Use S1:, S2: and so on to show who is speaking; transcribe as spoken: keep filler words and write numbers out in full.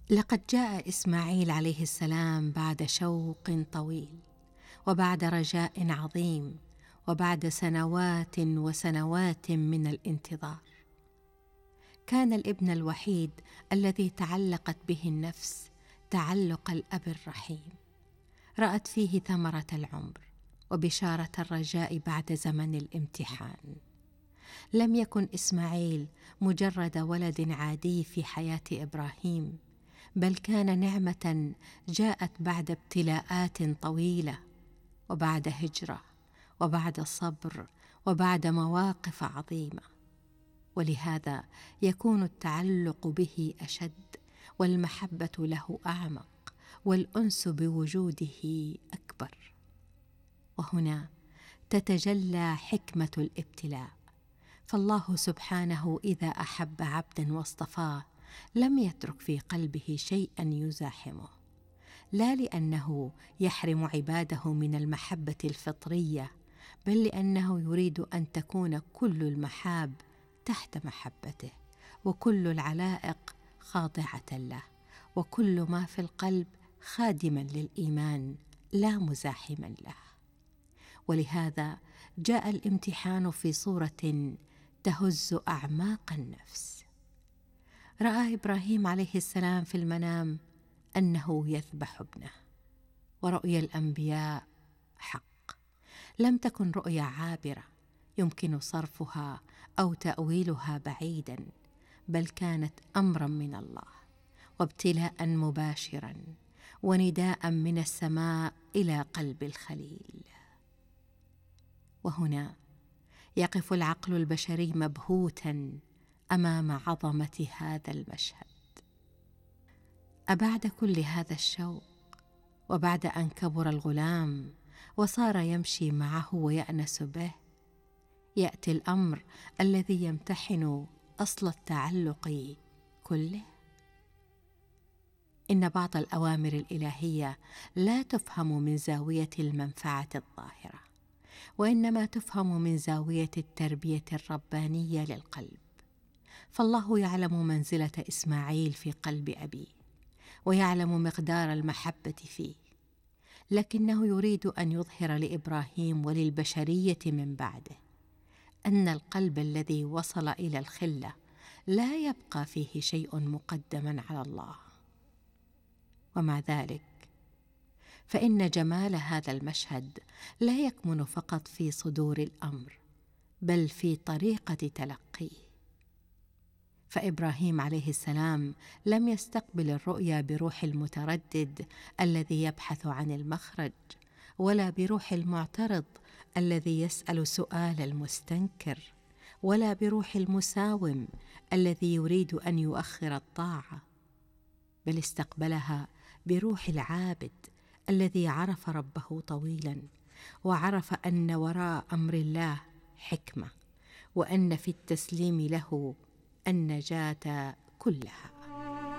S1: لقد جاء إسماعيل عليه السلام بعد شوق طويل، وبعد رجاء عظيم، وبعد سنوات وسنوات من الانتظار. كان الابن الوحيد الذي تعلقت به النفس تعلق الأب الرحيم، رأت فيه ثمرة العمر وبشارة الرجاء بعد زمن الامتحان. لم يكن إسماعيل مجرد ولد عادي في حياة إبراهيم، بل كان نعمة جاءت بعد ابتلاءات طويلة، وبعد هجرة، وبعد صبر، وبعد مواقف عظيمة. ولهذا يكون التعلق به أشد، والمحبة له أعمق، والأنس بوجوده أكبر. وهنا تتجلى حكمة الابتلاء، فالله سبحانه إذا أحب عبدا واصطفاه لم يترك في قلبه شيئا يزاحمه، لا لأنه يحرم عباده من المحبة الفطرية، بل لأنه يريد أن تكون كل المحاب تحت محبته، وكل العلائق خاضعة له، وكل ما في القلب خادما للإيمان لا مزاحما له. ولهذا جاء الامتحان في صورة تهز أعماق النفس. رأى إبراهيم عليه السلام في المنام أنه يذبح ابنه، ورؤيا الأنبياء حق، لم تكن رؤيا عابرة يمكن صرفها أو تأويلها بعيدا، بل كانت أمرا من الله، وابتلاء مباشرا، ونداء من السماء إلى قلب الخليل. وهنا يقف العقل البشري مبهوتا أمام عظمة هذا المشهد. أبعد كل هذا الشوق، وبعد أن كبر الغلام وصار يمشي معه ويأنس به، يأتي الأمر الذي يمتحن أصل التعلق كله؟ إن بعض الأوامر الإلهية لا تفهم من زاوية المنفعة الظاهرة، وإنما تفهم من زاوية التربية الربانية للقلب. فالله يعلم منزلة إسماعيل في قلب أبيه، ويعلم مقدار المحبة فيه، لكنه يريد أن يظهر لإبراهيم وللبشرية من بعده أن القلب الذي وصل إلى الخلة لا يبقى فيه شيء مقدما على الله. ومع ذلك فإن جمال هذا المشهد لا يكمن فقط في صدور الأمر، بل في طريقة تلقيه. فإبراهيم عليه السلام لم يستقبل الرؤيا بروح المتردد الذي يبحث عن المخرج، ولا بروح المعترض الذي يسأل سؤال المستنكر، ولا بروح المساوم الذي يريد أن يؤخر الطاعة، بل استقبلها بروح العابد الذي عرف ربه طويلا، وعرف أن وراء أمر الله حكمة، وأن في التسليم له النجاة كلها.